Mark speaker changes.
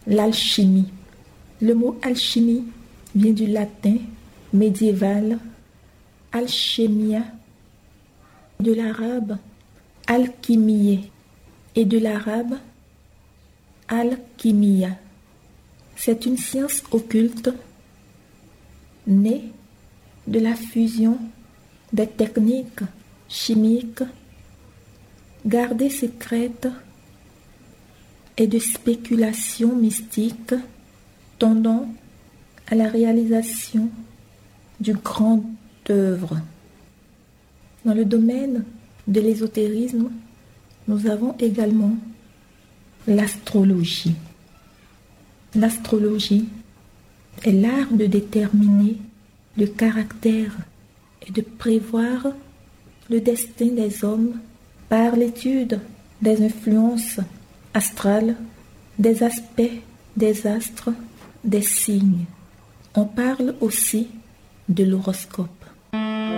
Speaker 1: L'alchimie. Le mot alchimie vient du latin médiéval alchemia, de l'arabe alchimie et de l'arabe alchimia. C'est une science occulte née de la fusion des techniques chimiques gardées secrètes et de spéculations mystiques tendant à la réalisation d'une grande œuvre. Dans le domaine de l'ésotérisme, nous avons également l'astrologie. L'astrologie est l'art de déterminer le caractère et de prévoir le destin des hommes par l'étude des influences astrales, des aspects des astres, des signes. On parle aussi de l'horoscope.